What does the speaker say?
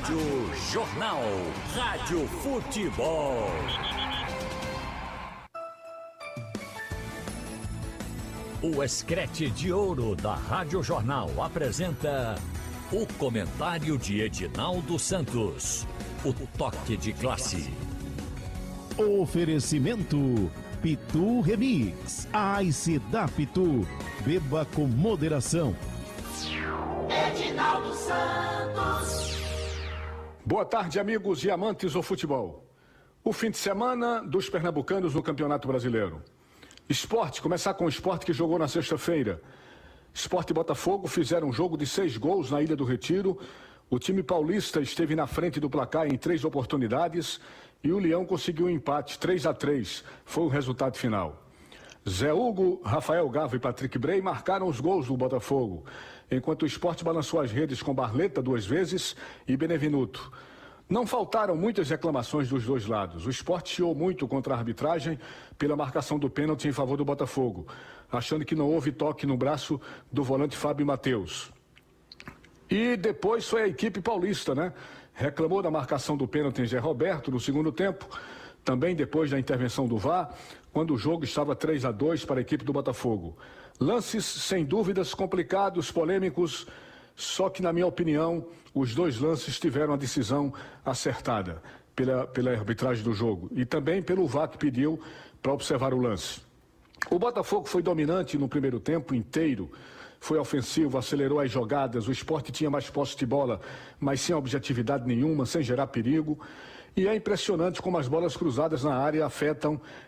Rádio Jornal. Rádio Futebol. O Escrete de Ouro da Rádio Jornal apresenta o comentário de Edinaldo Santos. O toque de classe. Oferecimento Pitu Remix. A Ice da Pitu. Beba com moderação. Edinaldo Santos. Boa tarde, amigos e amantes do futebol. O fim de semana dos pernambucanos no Campeonato Brasileiro. Esporte, começar com o Esporte que jogou na sexta-feira. Esporte e Botafogo fizeram um jogo de 6 gols na Ilha do Retiro. O time paulista esteve na frente do placar em 3 oportunidades e o Leão conseguiu um empate 3-3. Foi o resultado final. Zé Hugo, Rafael Gavo e Patrick Bray marcaram os gols do Botafogo, enquanto o Esporte balançou as redes com Barleta 2 vezes e Benevenuto. Não faltaram muitas reclamações dos dois lados. O Esporte chiou muito contra a arbitragem pela marcação do pênalti em favor do Botafogo, achando que não houve toque no braço do volante Fábio Matheus. E depois foi a equipe paulista, né? Reclamou da marcação do pênalti em Zé Roberto no segundo tempo, também depois da intervenção do VAR, quando o jogo estava 3-2 para a equipe do Botafogo. Lances, sem dúvidas, complicados, polêmicos, só que, na minha opinião, os dois lances tiveram a decisão acertada pela arbitragem do jogo e também pelo VAR que pediu para observar o lance. O Botafogo foi dominante no primeiro tempo inteiro, foi ofensivo, acelerou as jogadas, o Esporte tinha mais posse de bola, mas sem objetividade nenhuma, sem gerar perigo. E é impressionante como as bolas cruzadas na área afetam